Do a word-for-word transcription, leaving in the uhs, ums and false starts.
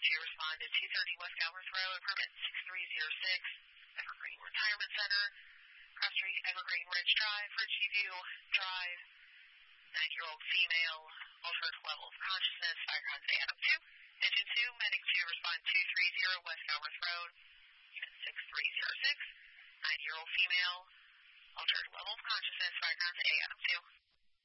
two respond to two thirty West Galbraith Road, permit six three zero six, Evergreen Retirement Center, Cross Street, Evergreen Ridge Drive, Ridgeview View Drive, nine-year-old female, altered level of consciousness, fire contact Adam two. Engine two, medic two, respond two three zero West Galbraith Road, unit six three zero six, nine-year-old female, altered level of consciousness, fire contact Adam two.